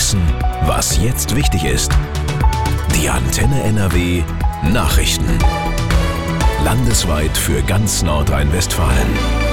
wissen, was jetzt wichtig ist. Die Antenne NRW Nachrichten. Landesweit für ganz Nordrhein-Westfalen.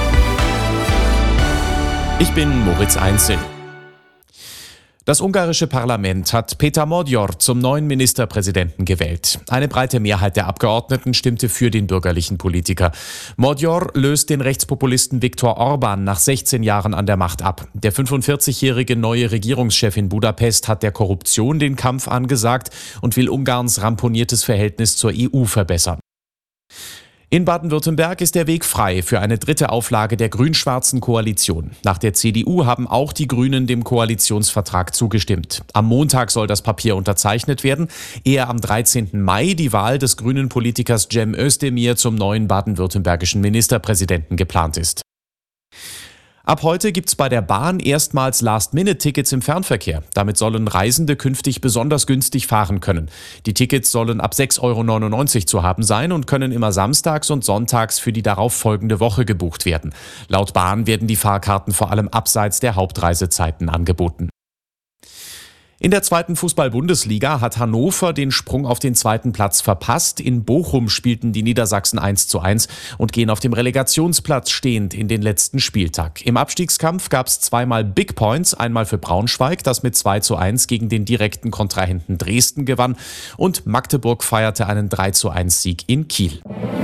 Ich bin Moritz Einzel. Das ungarische Parlament hat Péter Magyar zum neuen Ministerpräsidenten gewählt. Eine breite Mehrheit der Abgeordneten stimmte für den bürgerlichen Politiker. Magyar löst den Rechtspopulisten Viktor Orbán nach 16 Jahren an der Macht ab. Der 45-jährige neue Regierungschef in Budapest hat der Korruption den Kampf angesagt und will Ungarns ramponiertes Verhältnis zur EU verbessern. In Baden-Württemberg ist der Weg frei für eine dritte Auflage der grün-schwarzen Koalition. Nach der CDU haben auch die Grünen dem Koalitionsvertrag zugestimmt. Am Montag soll das Papier unterzeichnet werden, ehe am 13. Mai die Wahl des grünen Politikers Cem Özdemir zum neuen baden-württembergischen Ministerpräsidenten geplant ist. Ab heute gibt's bei der Bahn erstmals Last-Minute-Tickets im Fernverkehr. Damit sollen Reisende künftig besonders günstig fahren können. Die Tickets sollen ab 6,99 € zu haben sein und können immer samstags und sonntags für die darauf folgende Woche gebucht werden. Laut Bahn werden die Fahrkarten vor allem abseits der Hauptreisezeiten angeboten. In der zweiten Fußball-Bundesliga hat Hannover den Sprung auf den zweiten Platz verpasst. In Bochum spielten die Niedersachsen 1:1 und gehen auf dem Relegationsplatz stehend in den letzten Spieltag. Im Abstiegskampf gab es zweimal Big Points, einmal für Braunschweig, das mit 2:1 gegen den direkten Kontrahenten Dresden gewann, und Magdeburg feierte einen 3:1 in Kiel.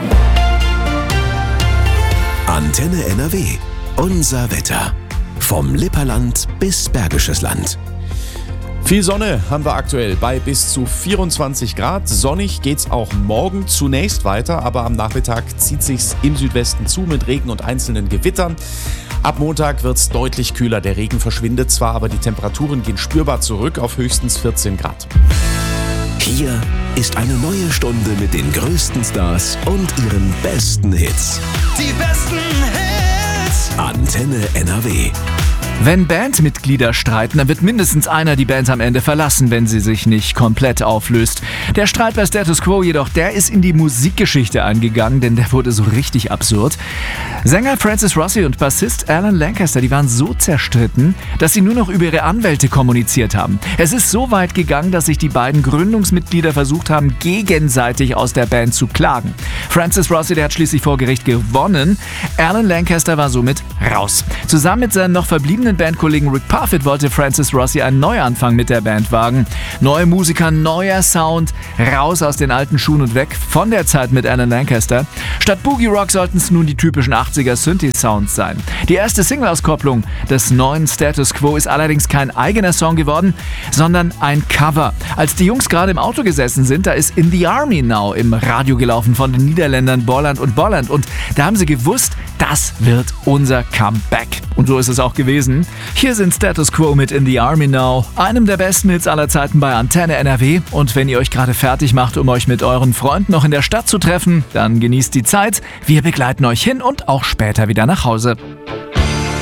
Antenne NRW, unser Wetter. Vom Lipperland bis Bergisches Land. Viel Sonne haben wir aktuell bei bis zu 24 Grad. Sonnig geht's auch morgen zunächst weiter, aber am Nachmittag zieht sich's im Südwesten zu mit Regen und einzelnen Gewittern. Ab Montag wird's deutlich kühler. Der Regen verschwindet zwar, aber die Temperaturen gehen spürbar zurück auf höchstens 14 Grad. Hier ist eine neue Stunde mit den größten Stars und ihren besten Hits. Die besten Hits. Antenne NRW. Wenn Bandmitglieder streiten, dann wird mindestens einer die Band am Ende verlassen, wenn sie sich nicht komplett auflöst. Der Streit bei Status Quo jedoch, der ist in die Musikgeschichte eingegangen, denn der wurde so richtig absurd. Sänger Francis Rossi und Bassist Alan Lancaster, die waren so zerstritten, dass sie nur noch über ihre Anwälte kommuniziert haben. Es ist so weit gegangen, dass sich die beiden Gründungsmitglieder versucht haben, gegenseitig aus der Band zu klagen. Francis Rossi, der hat schließlich vor Gericht gewonnen. Alan Lancaster war somit raus. Zusammen mit seinen noch verbliebenen Bandkollegen Rick Parfitt wollte Francis Rossi einen Neuanfang mit der Band wagen. Neue Musiker, neuer Sound, raus aus den alten Schuhen und weg von der Zeit mit Alan Lancaster. Statt Boogie Rock sollten es nun die typischen 80er Synthi-Sounds sein. Die erste Single-Auskopplung des neuen Status Quo ist allerdings kein eigener Song geworden, sondern ein Cover. Als die Jungs gerade im Auto gesessen sind, da ist In the Army Now im Radio gelaufen von den Niederländern Bolland und Bolland, und da haben sie gewusst, das wird unser Comeback. Und so ist es auch gewesen. Hier sind Status Quo mit In the Army Now, einem der besten Hits aller Zeiten bei Antenne NRW. Und wenn ihr euch gerade fertig macht, um euch mit euren Freunden noch in der Stadt zu treffen, dann genießt die Zeit. Wir begleiten euch hin und auch später wieder nach Hause.